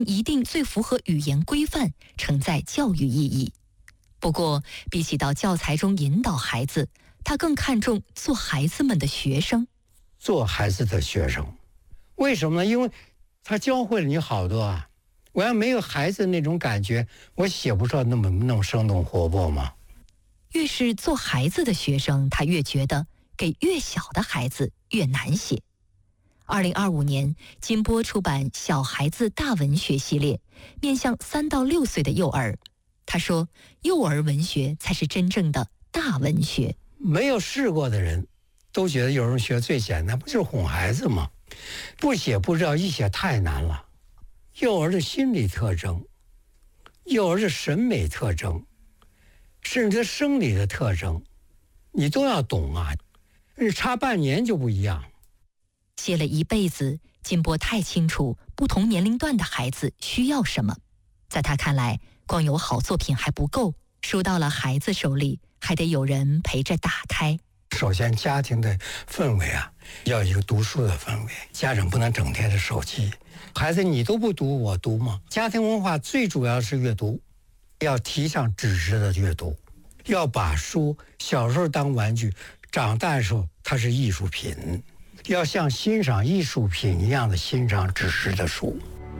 一定最符合语言规范，承载教育意义。不过，比起到教材中引导孩子，他更看重做孩子们的学生。 做孩子的学生，为什么呢？因为他教会了你好多啊。我要没有孩子那种感觉，我写不出那么生动活泼吗？ 越是做孩子的学生，他越觉得给越小的孩子越难写。2025年，金波出版《小孩子大文学》系列，面向3到6岁的幼儿。他说，幼儿文学才是真正的大文学。 没有试过的人都觉得幼儿文学最简单，不就是哄孩子吗？不写不知道，一写太难了。幼儿的心理特征，幼儿的审美特征，甚至生理的特征，你都要懂啊。差半年就不一样。 写了一辈子，金波太清楚不同年龄段的孩子需要什么。在他看来，光有好作品还不够，书到了孩子手里，还得有人陪着打开。 首先，家庭的氛围啊，要一个读书的氛围，家长不能整天的手机。孩子，你都不读，我读吗？家庭文化最主要是阅读，要提倡纸质的阅读，要把书小时候当玩具，长大的时候它是艺术品，要像欣赏艺术品一样的欣赏纸质的书。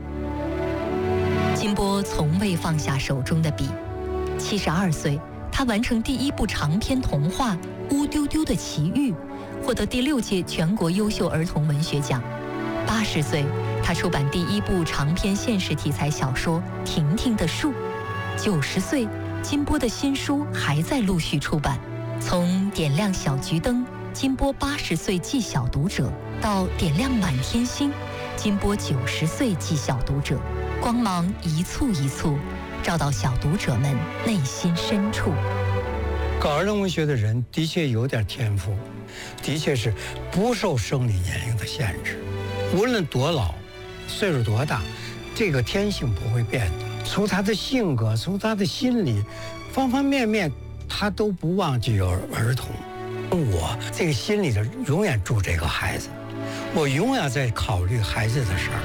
金波从未放下手中的笔，72岁，他完成第1部长篇童话《乌丢丢的奇遇》，获得第6届全国优秀儿童文学奖。80岁，他出版第1部长篇现实题材小说《婷婷的树》。90岁，金波的新书还在陆续出版。从点亮小桔灯，金波80岁记小读者，到点亮满天星，金波90岁记小读者，光芒一簇一簇，照到小读者们内心深处。 搞儿童文学的人的确有点天赋，的确是不受生理年龄的限制，无论多老，岁数多大，这个天性不会变的。从他的性格，从他的心理，方方面面，他都不忘记有儿童。我这个心里头永远住这个孩子，我永远在考虑孩子的事儿。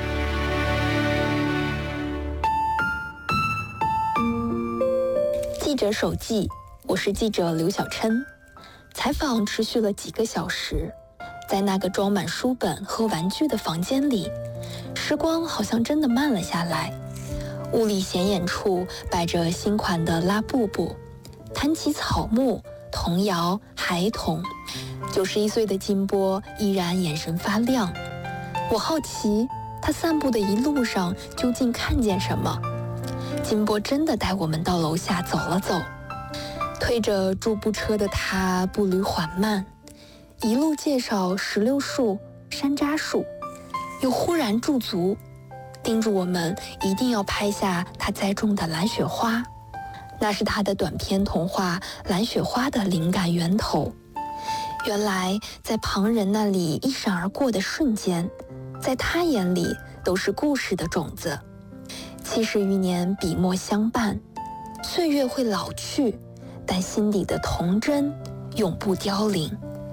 记者手记，我是记者刘小琛。采访持续了几个小时，在那个装满书本和玩具的房间里，时光好像真的慢了下来。屋里显眼处摆着新款的拉布布，谈起草木、童谣、孩童。91岁的金波依然眼神发亮。我好奇他散步的一路上究竟看见什么。金波真的带我们到楼下走了走，推着助步车的他步履缓慢，一路介绍石榴树、山楂树，又忽然驻足，叮嘱我们一定要拍下他栽种的蓝雪花。那是他的短篇童话《蓝雪花》的灵感源头。原来在旁人那里一闪而过的瞬间，在他眼里都是故事的种子。70余年笔墨相伴，岁月会老去，但心底的童真永不凋零。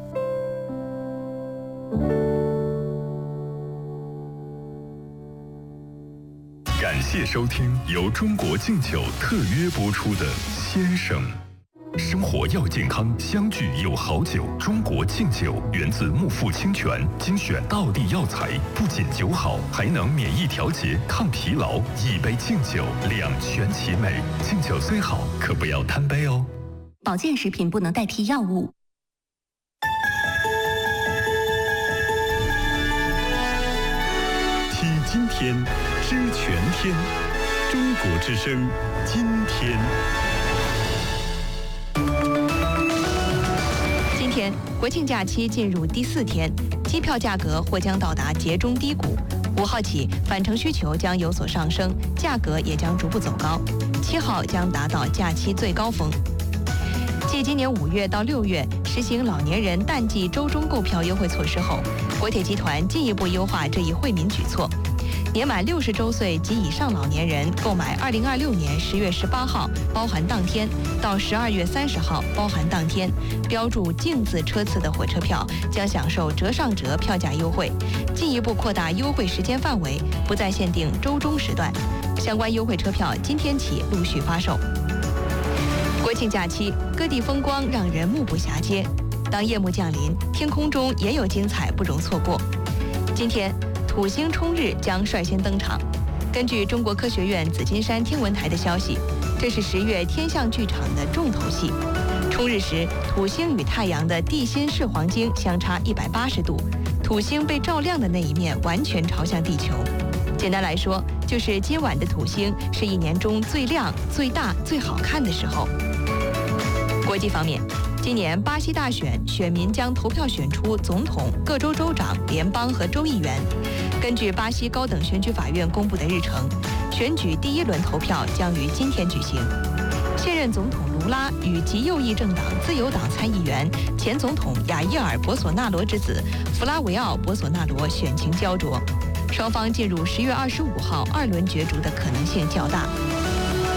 感谢收听由中国敬酒特约播出的《先生》。生活要健康，相聚有好酒。中国敬酒源自木富清泉，精选道地药材，不仅酒好，还能免疫调节、抗疲劳。一杯敬酒，两全其美。敬酒虽好，可不要贪杯哦。 保健食品不能代替药物。 听今天，知全天。中国之声，今天。 今天国庆假期进入第4天，机票价格或将到达节中低谷。5号起，返程需求将有所上升，价格也将逐步走高。7号将达到假期最高峰。继今年5月到6月实行老年人淡季周中购票优惠措施后，国铁集团进一步优化这一惠民举措。 年满60周岁及以上老年人购买2026年10月18号包含当天到12月30号包含当天标注净字车次的火车票，将享受折上折票价优惠，进一步扩大优惠时间范围，不再限定周中时段。相关优惠车票今天起陆续发售。国庆假期，各地风光让人目不暇接。当夜幕降临，天空中也有精彩不容错过。今天，土星冲日将率先登场。根据中国科学院紫金山天文台的消息，这是10月天象剧场的重头戏。冲日时，土星与太阳的地心视黄经相差180度，土星被照亮的那一面完全朝向地球。简单来说，就是今晚的土星是一年中最亮、最大、最好看的时候。国际方面，今年巴西大选，选民将投票选出总统、各州州长、联邦和州议员。根据巴西高等选举法院公布的日程，选举第1轮投票将于今天举行。现任总统卢拉与极右翼政党自由党参议员、前总统亚伊尔·博索纳罗之子弗拉维奥·博索纳罗选情焦灼，双方进入10月25号2轮角逐的可能性较大。